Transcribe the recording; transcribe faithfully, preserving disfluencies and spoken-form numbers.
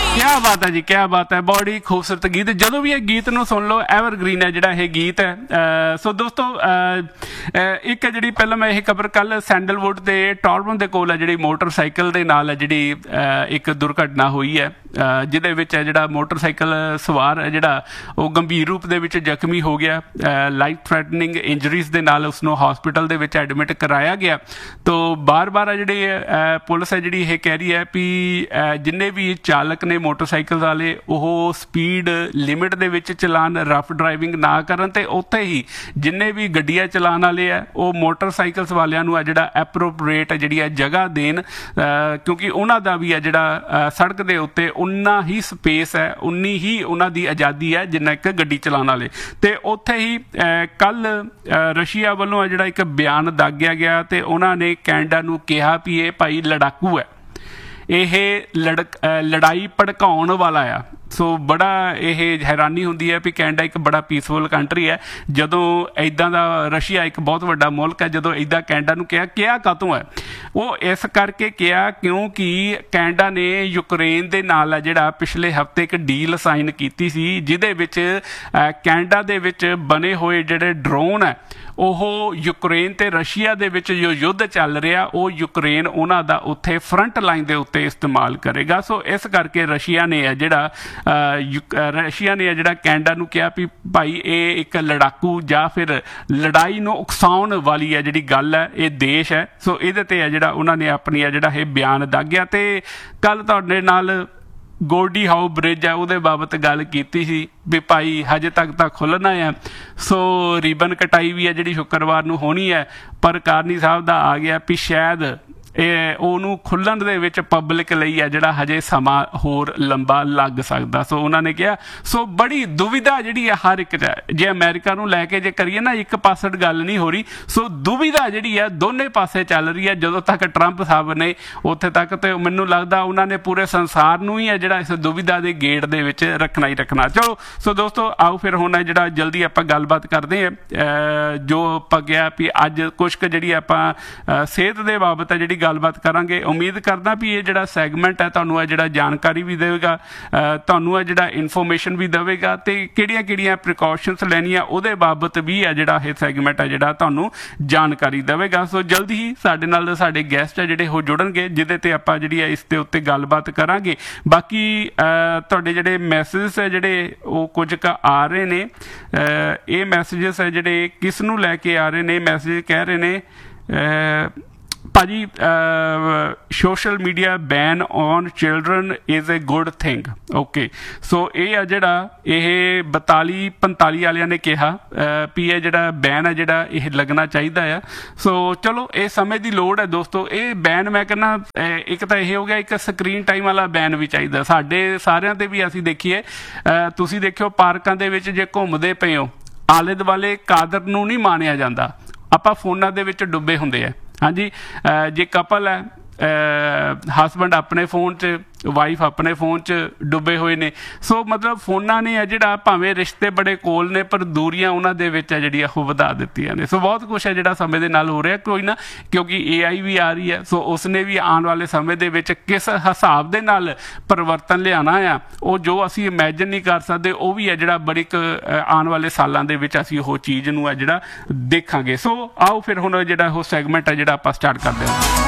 क्या बात है जी, क्या बात है। बड़ी खूबसूरत गीत, ਜਦੋਂ ਵੀ ਇਹ ਗੀਤ ਨੂੰ ਸੁਣ ਲਓ ਐਵਰਗ੍ਰੀਨ ਹੈ ਜਿਹੜਾ ਇਹ ਗੀਤ ਹੈ। ਸੋ ਦੋਸਤੋ ਇੱਕ ਹੈ ਜਿਹੜੀ ਪਹਿਲਾਂ ਮੈਂ ਇਹ ਖਬਰ ਕੱਲ ਸੈਂਡਲਵੁੱਡ ਦੇ ਟੌਰਬਨ ਦੇ ਕੋਲ ਹੈ ਜਿਹੜੀ ਮੋਟਰਸਾਈਕਲ ਦੇ ਨਾਲ ਹੈ ਜਿਹੜੀ ਇੱਕ ਦੁਰਘਟਨਾ ਹੋਈ ਹੈ ਜਿਹਦੇ ਵਿੱਚ ਹੈ ਜਿਹੜਾ ਮੋਟਰਸਾਈਕਲ ਸਵਾਰ ਹੈ ਜਿਹੜਾ ਉਹ ਗੰਭੀਰ ਰੂਪ ਦੇ ਵਿੱਚ ਜ਼ਖਮੀ ਹੋ ਗਿਆ। ਲਾਈਫ ਥ੍ਰੈਟਨਿੰਗ ਇੰਜਰੀਜ਼ ਦੇ ਨਾਲ ਉਸਨੂੰ ਹਸਪੀਟਲ ਦੇ ਵਿੱਚ ਐਡਮਿਟ ਕਰਾਇਆ ਗਿਆ। ਤੋ ਬਾਰ ਬਾਰ ਆ ਜਿਹੜੀ ਪੁਲਿਸ ਹੈ ਜਿਹੜੀ ਇਹ ਕਹਿ ਰਹੀ ਹੈ ਵੀ ਜਿੰਨੇ ਵੀ ਚਾਲਕ ਨੇ ਮੋਟਰਸਾਈਕਲ ਵਾਲੇ ਉਹ ਸਪੀਡ ਲਿਮਿਟ ਦੇ ਵਿੱਚ ਚਲਾਉਣ, ਰਫ ਡਰਾਈਵਿੰਗ ਨਾ ਕਰਨ ਤੇ ਉੱਥੇ ਹੀ ਜਿੰਨੇ ਵੀ ਗੱਡੀਆਂ ਚਲਾਉਣ ਵਾਲੇ ਆ ਉਹ ਮੋਟਰਸਾਈਕਲਸ ਵਾਲਿਆਂ ਨੂੰ ਆ ਜਿਹੜਾ ਐਪਰੋਪਰੀਏਟ ਜਿਹੜੀ ਹੈ ਜਗ੍ਹਾ ਦੇਣ ਕਿਉਂਕਿ ਉਹਨਾਂ ਦਾ ਵੀ ਆ ਜਿਹੜਾ ਸੜਕ ਦੇ ਉੱਤੇ ਉਨਾ ਹੀ ਸਪੇਸ ਹੈ, ਉਨੀ ਹੀ ਉਹਨਾਂ ਦੀ ਆਜ਼ਾਦੀ ਹੈ ਜਿੰਨਾ ਇੱਕ ਗੱਡੀ ਚਲਾਉਣ ਵਾਲੇ। ਤੇ ਉੱਥੇ ਹੀ ਕੱਲ ਰਸ਼ੀਆ ਵੱਲੋਂ ਆ ਜਿਹੜਾ ਇੱਕ ਬਿਆਨ ਦਾਗਿਆ ਗਿਆ ਤੇ ਉਹਨਾਂ ਨੇ ਕੈਨੇਡਾ ਨੂੰ ਕਿਹਾ ਵੀ ਇਹ ਭਾਈ ਲੜਾਕੂ ਹੈ, ਇਹ ਲੜਕ ਲੜਾਈ ਭੜਕਾਉਣ ਵਾਲਾ ਆ। ਸੋ ਬੜਾ ਇਹ ਹੈਰਾਨੀ ਹੁੰਦੀ ਹੈ ਵੀ ਕੈਨੇਡਾ ਇੱਕ ਬੜਾ ਪੀਸਫੁਲ ਕੰਟਰੀ ਹੈ, ਜਦੋਂ ਇੱਦਾਂ ਦਾ ਰਸ਼ੀਆ ਇੱਕ ਬਹੁਤ ਵੱਡਾ ਮੁਲਕ ਹੈ, ਜਦੋਂ ਇੱਦਾਂ ਕੈਨੇਡਾ ਨੂੰ ਕਿਹਾ ਕਿਹਾ ਕਾਹਤੋਂ ਹੈ? ਉਹ ਇਸ ਕਰਕੇ ਕਿਹਾ ਕਿਉਂਕਿ ਕੈਨੇਡਾ ਨੇ ਯੂਕਰੇਨ ਦੇ ਨਾਲ ਹੈ ਜਿਹੜਾ ਪਿਛਲੇ ਹਫ਼ਤੇ ਇੱਕ ਡੀਲ ਸਾਈਨ ਕੀਤੀ ਸੀ ਜਿਹਦੇ ਵਿੱਚ ਕੈਨੇਡਾ ਦੇ ਵਿੱਚ ਬਣੇ ਹੋਏ ਜਿਹੜੇ ਡਰੋਨ ਹੈ ਉਹ ਯੂਕਰੇਨ ਤੇ ਰਸ਼ੀਆ ਦੇ ਵਿੱਚ ਜੋ ਯੁੱਧ ਚੱਲ ਰਿਹਾ ਉਹ ਯੂਕਰੇਨ ਉਹਨਾਂ ਦਾ ਉੱਥੇ ਫਰੰਟ ਲਾਈਨ ਦੇ ਉੱਤੇ ਇਸਤੇਮਾਲ ਕਰੇਗਾ। ਸੋ ਇਸ ਕਰਕੇ ਰਸ਼ੀਆ ਨੇ ਹੈ ਜਿਹੜਾ ਰਸ਼ੀਆ ਨੇ ਜਿਹੜਾ ਕੈਨੇਡਾ ਨੂੰ ਕਿਹਾ ਵੀ ਭਾਈ ਇਹ ਇੱਕ ਲੜਾਕੂ ਜਾਂ ਫਿਰ ਲੜਾਈ ਨੂੰ ਉਕਸਾਉਣ ਵਾਲੀ ਹੈ ਜਿਹੜੀ ਗੱਲ ਹੈ ਇਹ ਦੇਸ਼ ਹੈ। ਸੋ ਇਹਦੇ ਤੇ ਹੈ ਜਿਹੜਾ ਉਹਨਾਂ ਨੇ ਆਪਣੀ ਹੈ ਜਿਹੜਾ ਇਹ ਬਿਆਨ ਦਾਗਿਆ। ਤੇ ਕੱਲ ਤੁਹਾਡੇ ਨਾਲ ਗੋਲਡੀ ਹਾਊ ਬ੍ਰਿਜ ਹੈ ਉਹਦੇ ਬਾਬਤ ਗੱਲ ਕੀਤੀ ਸੀ ਵੀ ਭਾਈ ਹਜੇ ਤੱਕ ਤਾਂ ਖੁੱਲ੍ਹਣਾ ਆ। ਸੋ ਰਿਬਨ ਕਟਾਈ ਵੀ ਹੈ ਜਿਹੜੀ ਸ਼ੁੱਕਰਵਾਰ ਨੂੰ ਹੋਣੀ ਹੈ, ਪਰ ਕਾਰਨੀ ਸਾਹਿਬ ਦਾ ਆ ਗਿਆ ਵੀ ਸ਼ਾਇਦ ਇਹ ਉਹਨੂੰ ਖੁੱਲ੍ਹਣ ਦੇ ਵਿੱਚ ਪਬਲਿਕ ਲਈ ਹੈ ਜਿਹੜਾ ਹਜੇ ਸਮਾਂ ਹੋਰ ਲੰਬਾ ਲੱਗ ਸਕਦਾ। ਸੋ ਉਹਨਾਂ ਨੇ ਕਿਹਾ ਸੋ ਬੜੀ ਦੁਵਿਧਾ ਜਿਹੜੀ ਹੈ ਹਰ ਇੱਕ 'ਚ ਹੈ। ਜੇ ਅਮਰੀਕਾ ਨੂੰ ਲੈ ਕੇ ਜੇ ਕਰੀਏ ਨਾ ਇੱਕ ਪਾਸੜ ਗੱਲ ਨਹੀਂ ਹੋ ਰਹੀ, ਸੋ ਦੁਵਿਧਾ ਜਿਹੜੀ ਹੈ ਦੋਨੇ ਪਾਸੇ ਚੱਲ ਰਹੀ ਹੈ। ਜਦੋਂ ਤੱਕ ਟਰੰਪ ਸਾਹਿਬ ਨੇ ਉੱਥੇ ਤੱਕ ਤੇ ਮੈਨੂੰ ਲੱਗਦਾ ਉਹਨਾਂ ਨੇ ਪੂਰੇ ਸੰਸਾਰ ਨੂੰ ਹੀ ਹੈ ਜਿਹੜਾ ਇਸ ਦੁਵਿਧਾ ਦੇ ਗੇੜ ਦੇ ਵਿੱਚ ਰੱਖਣਾ ਹੀ ਰੱਖਣਾ। ਚਲੋ ਸੋ ਦੋਸਤੋ ਆਓ ਫਿਰ ਹੁਣ ਜਿਹੜਾ ਜਲਦੀ ਆਪਾਂ ਗੱਲਬਾਤ ਕਰਦੇ ਹਾਂ ਜੋ ਆਪਾਂ ਕਿਹਾ ਵੀ ਅੱਜ ਕੁਛ ਕੁ ਜਿਹੜੀ ਆਪਾਂ ਸਿਹਤ ਦੇ ਬਾਬਤ ਹੈ ਜਿਹੜੀ ਗੱਲਬਾਤ ਕਰਾਂਗੇ। ਉਮੀਦ ਕਰਦਾ ਵੀ ਇਹ ਜਿਹੜਾ ਸੈਗਮੈਂਟ ਹੈ ਤੁਹਾਨੂੰ ਇਹ ਜਿਹੜਾ ਜਾਣਕਾਰੀ ਵੀ ਦੇਵੇਗਾ, ਤੁਹਾਨੂੰ ਇਹ ਜਿਹੜਾ ਇਨਫੋਰਮੇਸ਼ਨ ਵੀ ਦੇਵੇਗਾ ਤੇ ਕਿਹੜੀਆਂ ਕਿਹੜੀਆਂ ਪ੍ਰੀਕਾਸ਼ਨਸ ਲੈਣੀਆਂ ਉਹਦੇ ਬਾਬਤ ਵੀ ਹੈ ਜਿਹੜਾ ਇਹ ਸੈਗਮੈਂਟ ਹੈ ਜਿਹੜਾ ਤੁਹਾਨੂੰ ਜਾਣਕਾਰੀ ਦੇਵੇਗਾ। ਸੋ ਜਲਦੀ ਹੀ ਸਾਡੇ ਨਾਲ ਸਾਡੇ ਗੈਸਟ ਹੈ ਜਿਹੜੇ ਉਹ ਜੁੜਨਗੇ ਜਿਹਦੇ ਤੇ ਆਪਾਂ ਜਿਹੜੀ ਹੈ ਇਸ ਦੇ ਉੱਤੇ ਗੱਲਬਾਤ ਕਰਾਂਗੇ। ਬਾਕੀ ਤੁਹਾਡੇ ਜਿਹੜੇ ਮੈਸੇਜਸ ਹੈ ਜਿਹੜੇ ਉਹ ਕੁਝ ਕੁ ਆ ਰਹੇ ਨੇ, ਇਹ ਮੈਸੇਜਸ ਹੈ ਜਿਹੜੇ ਕਿਸ ਨੂੰ ਲੈ ਕੇ ਆ ਰਹੇ ਨੇ? ਮੈਸੇਜ ਕਹਿ ਰਹੇ ਨੇ ਭਾਜੀ social media ban on children is a good thing. Okay so ਇਹ ਆ ਜਿਹੜਾ ਇਹ ਬਤਾਲੀ ਪੰਤਾਲੀ ਵਾਲਿਆਂ ਨੇ ਕਿਹਾ ਵੀ ਇਹ ਜਿਹੜਾ ਬੈਨ ਹੈ ਜਿਹੜਾ ਇਹ ਲੱਗਣਾ ਚਾਹੀਦਾ ਆ। ਸੋ ਚਲੋ ਇਹ ਸਮੇਂ ਦੀ ਲੋੜ ਹੈ ਦੋਸਤੋ। ਇਹ ਬੈਨ ਮੈਂ ਕਹਿੰਦਾ ਇੱਕ ਤਾਂ ਇਹ ਹੋ ਗਿਆ, ਇੱਕ ਸਕਰੀਨ ਟਾਈਮ ਵਾਲਾ ਬੈਨ ਵੀ ਚਾਹੀਦਾ ਸਾਡੇ ਸਾਰਿਆਂ 'ਤੇ ਵੀ। ਅਸੀਂ ਦੇਖੀਏ ਤੁਸੀਂ ਦੇਖਿਓ ਪਾਰਕਾਂ ਦੇ ਵਿੱਚ ਜੇ ਘੁੰਮਦੇ ਪਏ ਹੋ ਆਲੇ ਦੁਆਲੇ ਕਾਦਰ ਨੂੰ ਨਹੀਂ ਮਾਣਿਆ ਜਾਂਦਾ, ਆਪਾਂ ਫੋਨਾਂ ਦੇ ਵਿੱਚ ਡੁੱਬੇ ਹੁੰਦੇ ਆ। ਹਾਂਜੀ ਜੇ ਕਪਲ ਹੈ ਹਸਬੈਂਡ ਆਪਣੇ ਫੋਨ 'ਚ ਵਾਈਫ ਆਪਣੇ ਫੋਨ 'ਚ ਡੁੱਬੇ ਹੋਏ ਨੇ। ਸੋ ਮਤਲਬ ਫੋਨਾਂ ਨੇ ਆ ਜਿਹੜਾ ਭਾਵੇਂ ਰਿਸ਼ਤੇ ਬੜੇ ਕੋਲ ਨੇ ਪਰ ਦੂਰੀਆਂ ਉਹਨਾਂ ਦੇ ਵਿੱਚ ਆ ਜਿਹੜੀਆਂ ਉਹ ਵਧਾ ਦਿੱਤੀਆਂ ਨੇ। ਸੋ ਬਹੁਤ ਕੁਛ ਹੈ ਜਿਹੜਾ ਸਮੇਂ ਦੇ ਨਾਲ ਹੋ ਰਿਹਾ ਕੋਈ ਨਾ, ਕਿਉਂਕਿ ਏ ਆਈ ਵੀ ਆ ਰਹੀ ਹੈ। ਸੋ ਉਸਨੇ ਵੀ ਆਉਣ ਵਾਲੇ ਸਮੇਂ ਦੇ ਵਿੱਚ ਕਿਸ ਹਿਸਾਬ ਦੇ ਨਾਲ ਪਰਿਵਰਤਨ ਲਿਆਉਣਾ ਆ ਉਹ ਜੋ ਅਸੀਂ ਇਮੈਜਨ ਨਹੀਂ ਕਰ ਸਕਦੇ ਉਹ ਵੀ ਹੈ ਜਿਹੜਾ ਬੜੀ ਆਉਣ ਵਾਲੇ ਸਾਲਾਂ ਦੇ ਵਿੱਚ ਅਸੀਂ ਉਹ ਚੀਜ਼ ਨੂੰ ਹੈ ਜਿਹੜਾ ਦੇਖਾਂਗੇ। ਸੋ ਆਓ ਫਿਰ ਹੁਣ ਜਿਹੜਾ ਉਹ ਸੈਗਮੈਂਟ ਹੈ ਜਿਹੜਾ ਆਪਾਂ ਸਟਾਰਟ ਕਰਦੇ ਹਾਂ।